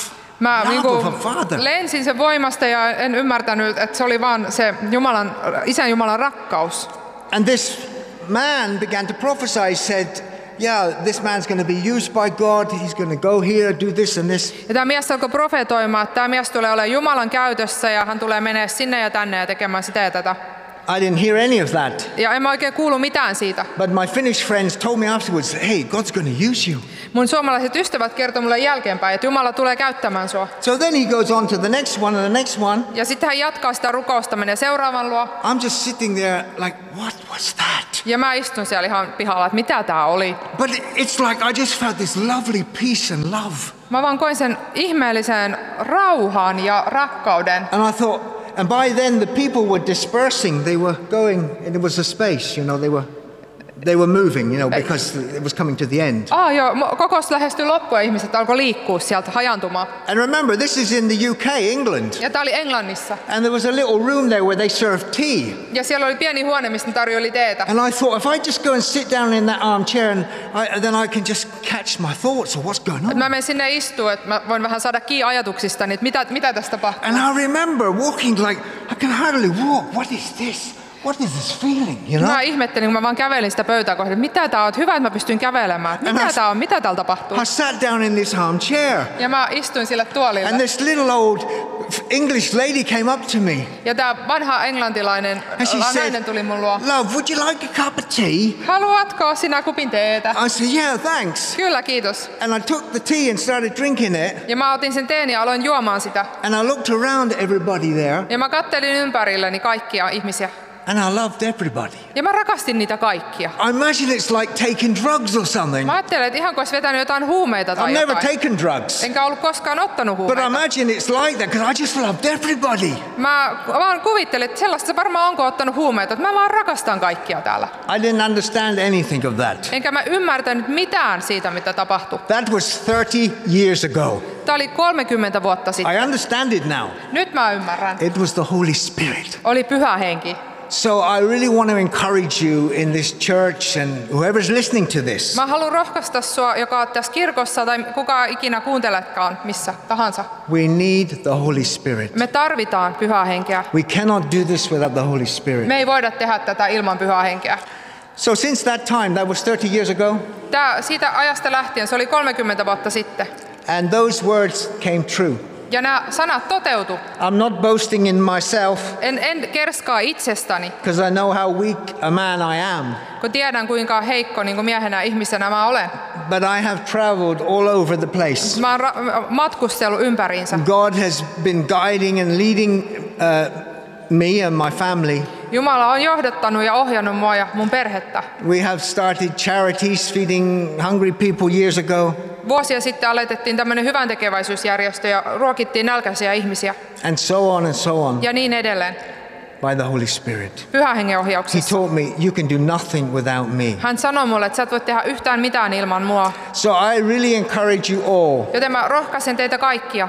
[SPEAKER 4] Mä
[SPEAKER 3] love
[SPEAKER 4] niinku
[SPEAKER 3] of a father.
[SPEAKER 4] lensin sen voimasta ja en ymmärtänyt, että se oli vaan se Jumalan, Isän Jumalan rakkaus.
[SPEAKER 3] And this man began to prophesy. He said, yeah, this man's going to be used by God. He's going to go here, do this and this.
[SPEAKER 4] Ja tämä mies alkoi profetoimaan, että tämä mies tulee olemaan Jumalan käytössä ja hän tulee menee sinne ja tänne ja tekemään sitä ja tätä.
[SPEAKER 3] I didn't hear any of that.
[SPEAKER 4] Ja en mä oikein kuulu mitään siitä.
[SPEAKER 3] But my Finnish friends told me afterwards, hey, God's going to use you.
[SPEAKER 4] Mun suomalaiset ystävät kertoi mulle jälkeenpäin, että Jumala tulee käyttämään sua.
[SPEAKER 3] So then he goes on to the next one and the next one.
[SPEAKER 4] Ja sitten hän jatkaa sitä rukousta, menee seuraavan luo.
[SPEAKER 3] I'm just sitting there like, what was that?
[SPEAKER 4] Ja mä istun siellä ihan pihalla, että mitä tää oli.
[SPEAKER 3] But it's like I just felt this lovely peace and love.
[SPEAKER 4] Mä vaan koin sen ihmeellisen rauhan ja rakkauden.
[SPEAKER 3] And I thought, and by then the people were dispersing. They were going, and it was a space, you know, they were they were moving, you know, because it was coming to the end.
[SPEAKER 4] Ah joo, kokous lähestyi loppuun ja ihmiset alkoi liikkua sieltä hajantumaan.
[SPEAKER 3] And remember, this is in the U K, England.
[SPEAKER 4] Ja tää oli Englannissa.
[SPEAKER 3] And there was a little room there where they served tea.
[SPEAKER 4] Ja siellä oli pieni huone, missä ne tarjoili teetä.
[SPEAKER 3] And I thought, if I just go and sit down in that armchair, and I, then I can just catch my thoughts of what's going on.
[SPEAKER 4] Mä menen sinne istuun, että mä voin vähän saada kiinni ajatuksistani, että mitä, mitä tästä tapahtuu.
[SPEAKER 3] And I remember walking like, I can hardly walk. What is this? What is this feeling, you know?
[SPEAKER 4] Mä ihmettelin, kun mä vaan kävelin sitä pöytää kohden, mitä tää on, hyvä, että mä pystyn kävelemään. Mitä
[SPEAKER 3] I-
[SPEAKER 4] tää on, mitä täällä tapahtuu?
[SPEAKER 3] I sat down in this armchair,
[SPEAKER 4] Ja mä istuin sille tuolille.
[SPEAKER 3] and this little old English lady came up to me.
[SPEAKER 4] Ja tää vanha englantilainen
[SPEAKER 3] And she
[SPEAKER 4] nainen
[SPEAKER 3] said,
[SPEAKER 4] tuli mun luo.
[SPEAKER 3] love, would you like a cup of tea?
[SPEAKER 4] Haluatko sinä kupin teetä?
[SPEAKER 3] I said, yeah, thanks.
[SPEAKER 4] Kyllä, kiitos.
[SPEAKER 3] And I took the tea and started drinking it.
[SPEAKER 4] Ja mä otin sen teen ja aloin juomaan sitä.
[SPEAKER 3] And I looked around at everybody there,
[SPEAKER 4] Ja mä kattelin ympärilleni kaikkia ihmisiä.
[SPEAKER 3] and I loved everybody.
[SPEAKER 4] Ja mä rakastin niitä kaikkia.
[SPEAKER 3] I imagine it's like taking drugs or something.
[SPEAKER 4] Mä ajattelin, että ihan kuin olisi vetänyt jotain huumeita tai
[SPEAKER 3] I've never
[SPEAKER 4] jotain.
[SPEAKER 3] taken drugs.
[SPEAKER 4] Enkä ollut koskaan ottanut
[SPEAKER 3] But I
[SPEAKER 4] huumeita.
[SPEAKER 3] imagine it's like that because I just loved everybody.
[SPEAKER 4] Mä vaan kuvittelin, että sellaista se varmaan onko ottanut huumeita. Että mä vaan rakastan kaikkia täällä.
[SPEAKER 3] I didn't understand anything of that.
[SPEAKER 4] Enkä mä ymmärtänyt mitään siitä, mitä tapahtui.
[SPEAKER 3] That was thirty years ago.
[SPEAKER 4] Tää oli kolmekymmentä vuotta sitten.
[SPEAKER 3] I understand it now.
[SPEAKER 4] Nyt mä ymmärrän.
[SPEAKER 3] It was the Holy Spirit.
[SPEAKER 4] Oli pyhä henki.
[SPEAKER 3] So I really want to encourage you in this church and whoever's listening to this.
[SPEAKER 4] Mä haluan rohkaista sua, joka on tässä kirkossa tai kuka ikinä kuunteletkaan missä tahansa.
[SPEAKER 3] We need the Holy Spirit.
[SPEAKER 4] Me tarvitaan pyhää henkeä.
[SPEAKER 3] We cannot do this without the Holy Spirit.
[SPEAKER 4] Me ei voida tehdä tätä ilman pyhää henkeä.
[SPEAKER 3] So since that time, that was thirty years ago,
[SPEAKER 4] Tää, siitä ajasta lähtien, se oli kolmekymmentä vuotta sitten.
[SPEAKER 3] and those words came true.
[SPEAKER 4] Ja nämä sanat toteutu.
[SPEAKER 3] I'm not boasting in myself
[SPEAKER 4] En, en kerskaa itsestäni,
[SPEAKER 3] because I know how weak a man I am.
[SPEAKER 4] kun tiedän kuinka heikko niin kuin miehenä ihmisenä mä olen.
[SPEAKER 3] But I have traveled all over the place.
[SPEAKER 4] Mä oon ra- matkustellut ympäriinsä.
[SPEAKER 3] God has been guiding and leading uh, me and my family.
[SPEAKER 4] Jumala on johdattanut ja ohjannut mua ja mun perhettä.
[SPEAKER 3] We have started charities feeding hungry people years ago,
[SPEAKER 4] Vuosia sitten aloitettiin tämmöinen hyväntekeväisyysjärjestö ja ruokittiin nälkäisiä ihmisiä
[SPEAKER 3] and so on and so on,
[SPEAKER 4] ja niin edelleen.
[SPEAKER 3] by the Holy Spirit.
[SPEAKER 4] Pyhän hengen
[SPEAKER 3] He
[SPEAKER 4] ohjauksessa.
[SPEAKER 3] taught me, you can do nothing without me.
[SPEAKER 4] Hän sanoi mulle, että sä et voi tehdä yhtään mitään ilman mua.
[SPEAKER 3] So I really encourage you all,
[SPEAKER 4] Joten mä rohkaisen teitä kaikkia.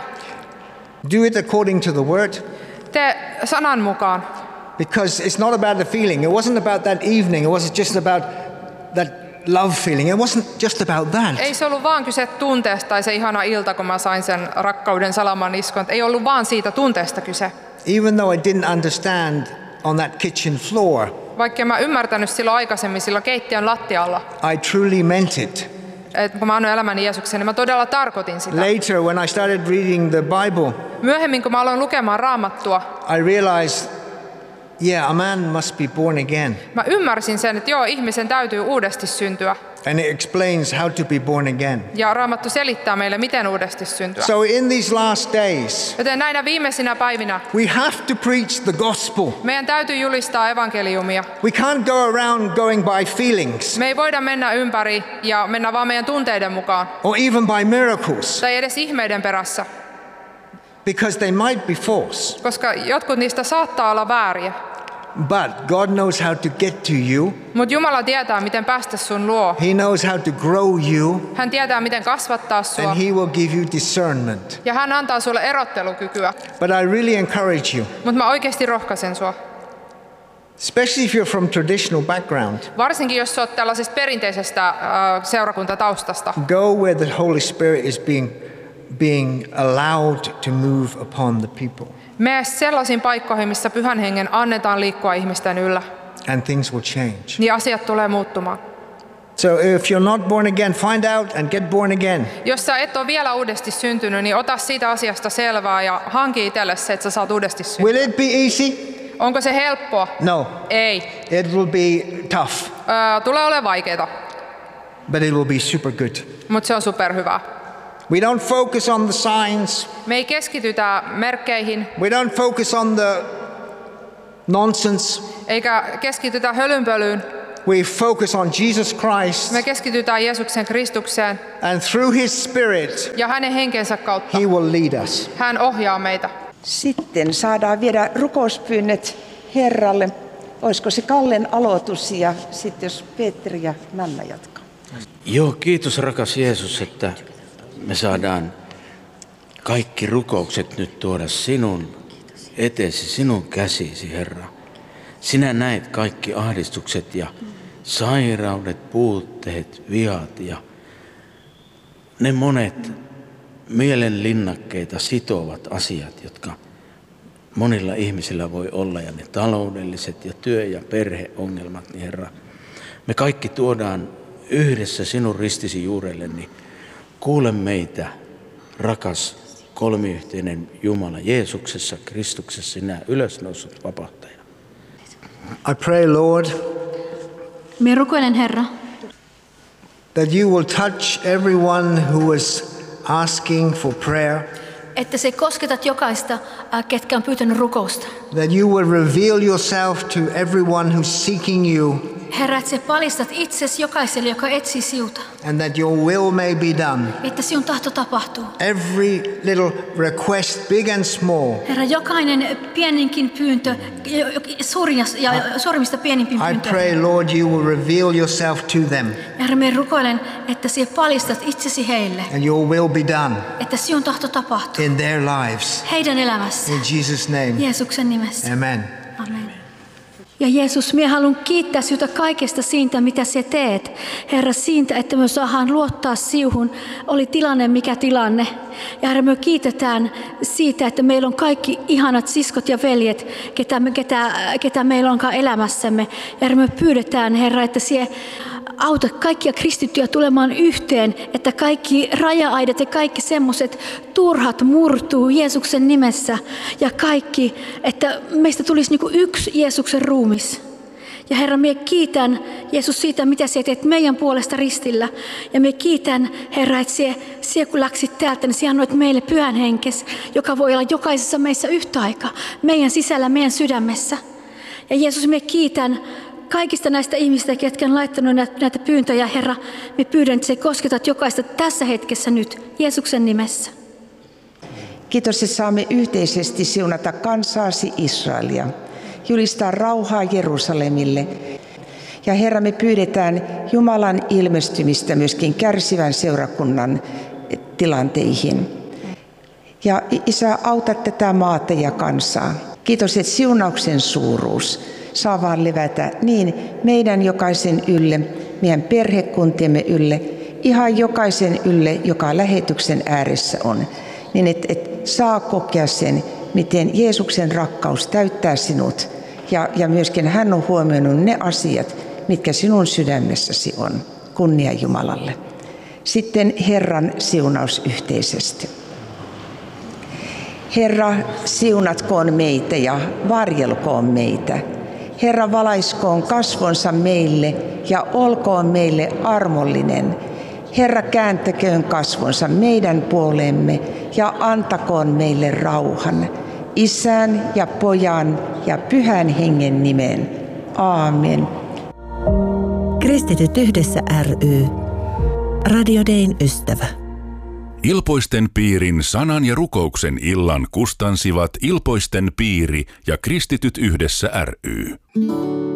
[SPEAKER 3] do it according to the word,
[SPEAKER 4] Te sanan mukaan.
[SPEAKER 3] because it's not about the feeling. It wasn't about that evening. It wasn't just about that love feeling. It wasn't just about that.
[SPEAKER 4] Ei se ollut vaan kyse tunteesta tai se ihana ilta, kun mä sain sen rakkauden salaman iskon. Ei ollut vaan siitä tunteesta kyse.
[SPEAKER 3] Even though I didn't understand on that kitchen floor,
[SPEAKER 4] Vaikka mä ymmärtänyt silloin aikaisemmin silloin keittiön lattialla,
[SPEAKER 3] I truly meant it.
[SPEAKER 4] että kun mä annoin elämäni Jeesukseen, niin mä todella tarkoitin sitä.
[SPEAKER 3] Later, when I started reading the Bible,
[SPEAKER 4] Myöhemmin, kun mä aloin lukemaan Raamattua,
[SPEAKER 3] I realized, yeah, a man must be born again.
[SPEAKER 4] mä ymmärsin sen, että joo, ihmisen täytyy uudesti syntyä.
[SPEAKER 3] And it explains how to be born again.
[SPEAKER 4] Ja Raamattu selittää meille, miten uudesti syntyä.
[SPEAKER 3] So in these last days,
[SPEAKER 4] Joten näinä viimeisinä päivinä
[SPEAKER 3] we have to preach the gospel.
[SPEAKER 4] meidän täytyy julistaa evankeliumia.
[SPEAKER 3] We can't go around going by feelings
[SPEAKER 4] Me ei voida mennä ympäri ja mennä vaan meidän tunteiden mukaan.
[SPEAKER 3] or even by miracles,
[SPEAKER 4] Tai edes ihmeiden perässä,
[SPEAKER 3] because they might be false.
[SPEAKER 4] koska jotkut niistä saattaa olla vääriä.
[SPEAKER 3] But God knows how to get to you.
[SPEAKER 4] Mutta Jumala tietää, miten päästä sun luo.
[SPEAKER 3] He knows how to grow you,
[SPEAKER 4] Hän tietää, miten kasvattaa sua.
[SPEAKER 3] and He will give you discernment.
[SPEAKER 4] Ja hän antaa sulle erottelukykyä.
[SPEAKER 3] But I really encourage you,
[SPEAKER 4] Mutta mä oikeasti rohkaisen sua.
[SPEAKER 3] especially if you're from traditional background,
[SPEAKER 4] Varsinkin jos sä oot tällaisesta perinteisestä äh, seurakuntataustasta.
[SPEAKER 3] go where the Holy Spirit is being being allowed to move upon the people.
[SPEAKER 4] Mene sellaisiin paikkoihin, missä Pyhän Hengen annetaan liikkua ihmisten yllä.
[SPEAKER 3] And things will change.
[SPEAKER 4] Niin asiat tulee muuttumaan.
[SPEAKER 3] So if you're not born again, find out and get born again.
[SPEAKER 4] Jos sä et ole vielä uudesti syntynyt, niin ota siitä asiasta selvää ja hanki itselle se, että sä saat uudesti syntyä.
[SPEAKER 3] Will it be easy?
[SPEAKER 4] Onko se helppoa?
[SPEAKER 3] No.
[SPEAKER 4] Ei.
[SPEAKER 3] It will be tough.
[SPEAKER 4] Öö, tulee olemaan vaikeaa.
[SPEAKER 3] But it will be super good.
[SPEAKER 4] Mutta se on superhyvää.
[SPEAKER 3] We don't focus on the signs.
[SPEAKER 4] Me ei keskitytä merkkeihin.
[SPEAKER 3] We don't focus on the nonsense.
[SPEAKER 4] Eikä keskitytä hölynpölyyn.
[SPEAKER 3] We focus on Jesus Christ.
[SPEAKER 4] Me keskitytään Jeesuksen Kristukseen.
[SPEAKER 3] And through his spirit,
[SPEAKER 4] ja hänen henkensä kautta
[SPEAKER 3] he will lead us.
[SPEAKER 4] Hän ohjaa meitä.
[SPEAKER 2] Sitten saadaan viedä rukouspyynnöt Herralle. Olisiko se Kallen aloitus ja sitten jos Petteri ja Nanna jatkaa.
[SPEAKER 1] Joo, kiitos rakas Jeesus, että me saadaan kaikki rukoukset nyt tuoda sinun eteesi, sinun käsisi, Herra. Sinä näet kaikki ahdistukset ja sairaudet, puutteet, viat ja ne monet mielenlinnakkeita sitovat asiat, jotka monilla ihmisillä voi olla, ja ne taloudelliset ja työ- ja perheongelmat, niin Herra, me kaikki tuodaan yhdessä sinun ristisi juurelle, niin kuule meitä, rakas kolmiyhteinen Jumala Jeesuksessa, Kristuksessa, sinä ylösnoussut vapahtaja.
[SPEAKER 3] I pray, Lord,
[SPEAKER 5] minä rukoilen, Herra,
[SPEAKER 3] that you will touch everyone who is asking for prayer.
[SPEAKER 5] Että se kosketat jokaista, ketkä on pyytänyt rukousta.
[SPEAKER 3] That you will reveal yourself to everyone who's seeking you.
[SPEAKER 5] Herra, että sä paljastat itsesi jokaiselle, joka etsii siuta.
[SPEAKER 3] And that your will may be done.
[SPEAKER 5] Että sinun tahto tapahtuu.
[SPEAKER 3] Every little request, big and small.
[SPEAKER 5] Herra, jokainen pieninkin pyyntö, suurin ja suurimmista pienimpiin pyyntöön.
[SPEAKER 3] I pray, Lord, you will reveal yourself to them.
[SPEAKER 5] Herra, minä rukoilen, että sinä paljastat itsesi heille.
[SPEAKER 3] And your will be done.
[SPEAKER 5] Että sinun tahto tapahtuu.
[SPEAKER 3] In their lives.
[SPEAKER 5] Heidän elämässä.
[SPEAKER 3] In Jesus' name.
[SPEAKER 5] Jeesuksen nimessä.
[SPEAKER 3] Amen.
[SPEAKER 5] Amen. Ja Jeesus, minä haluan kiittää sinua kaikesta siitä, mitä sinä teet. Herra, siitä, että me saadaan luottaa siuhun, oli tilanne mikä tilanne. Ja Herra, me kiitetään siitä, että meillä on kaikki ihanat siskot ja veljet, ketä, ketä, ketä meillä onkaan elämässämme. Ja Herra, me pyydetään, Herra, että sinä auta kaikkia kristittyjä tulemaan yhteen, että kaikki raja-aidat ja kaikki semmoiset turhat murtuu Jeesuksen nimessä. Ja kaikki, että meistä tulisi niin kuin yksi Jeesuksen ruumis. Ja Herra, minä kiitän Jeesus siitä, mitä sinä teet meidän puolesta ristillä. Ja minä kiitän, Herra, että sinä, sinä kun läksit täältä, niin sinä annoit meille Pyhän Henkes, joka voi olla jokaisessa meissä yhtä aikaa, meidän sisällä, meidän sydämessä. Ja Jeesus, minä kiitän kaikista näistä ihmistä, ketkä on laittanut näitä pyyntöjä, Herra, me pyydän, että se kosketat jokaista tässä hetkessä nyt, Jeesuksen nimessä.
[SPEAKER 2] Kiitos, että saamme yhteisesti siunata kansaasi Israelia, julistaa rauhaa Jerusalemille. Ja Herra, me pyydetään Jumalan ilmestymistä myöskin kärsivän seurakunnan tilanteihin. Ja Isä, auta tätä maata ja kansaa. Kiitos, että siunauksen suuruus saa vaan levätä niin meidän jokaisen ylle, meidän perhekuntiemme ylle, ihan jokaisen ylle, joka lähetyksen ääressä on, niin että et saa kokea sen, miten Jeesuksen rakkaus täyttää sinut ja, ja myöskin hän on huomioinut ne asiat, mitkä sinun sydämessäsi on. Kunnia Jumalalle. Sitten Herran siunaus yhteisesti. Herra, siunatkoon meitä ja varjelkoon meitä. Herra, valaiskoon kasvonsa meille ja olkoon meille armollinen. Herra, kääntäköön kasvonsa meidän puoleemme ja antakoon meille rauhan. Isän ja Pojan ja Pyhän Hengen nimeen. Aamen.
[SPEAKER 6] Kristityt yhdessä ry. Radio Dayn ystävä.
[SPEAKER 7] Ilpoisten piirin sanan ja rukouksen illan kustansivat Ilpoisten piiri ja Kristityt yhdessä ry.